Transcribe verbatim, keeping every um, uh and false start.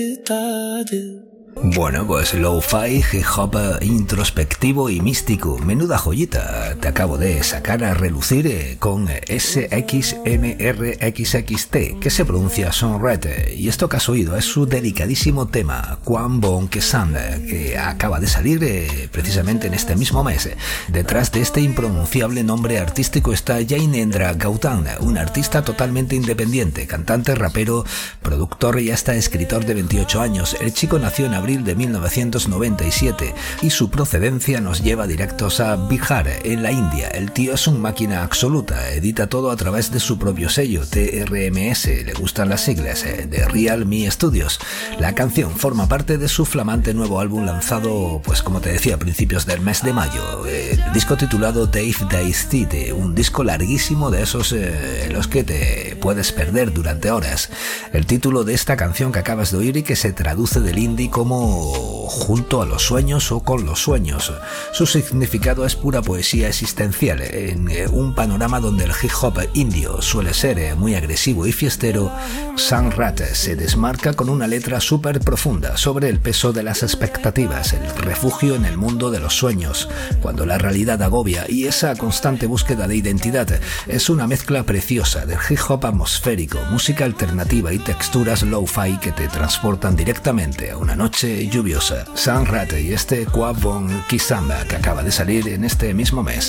Bueno, pues lo-fi, hip hop introspectivo y místico. Menuda joyita te acabo de sacar a relucir con S X M R X X T, que se pronuncia Sunrat. Y esto que has oído es su delicadísimo tema, Quan Bon Que San, que acaba de salir eh, precisamente en este mismo mes. Detrás de este impronunciable nombre artístico está Jainendra Gautam, un artista totalmente independiente, cantante, rapero, productor y hasta escritor de veintiocho años. El chico nació en abril de mil novecientos noventa y siete y su procedencia nos lleva directos a Bihar, en la India. El tío es un máquina absoluta, edita todo a través de su propio sello, T R M S, le gustan las siglas, de Real Me Studios. La canción forma parte de su flamante nuevo álbum lanzado, pues como te decía, a principios del mes de mayo, el disco titulado Dave Days Tide, un disco larguísimo de esos eh, los que te puedes perder durante horas. El título de esta canción que acabas de oír y que se traduce del hindi como junto a los sueños o con los sueños. Su significado es pura poesía existencial. En un panorama donde el hip hop indio suele ser muy agresivo y fiestero, Sunrat se desmarca con una letra súper profunda sobre el peso de las expectativas, el refugio en el mundo de los sueños, cuando la realidad agobia, y esa constante búsqueda de identidad. Es una mezcla preciosa del hip hop atmosférico, música alternativa y texturas lo-fi que te transportan directamente a una noche lluviosa. Sunrat y este Quan Bon Que San, que acaba de salir en este mismo mes.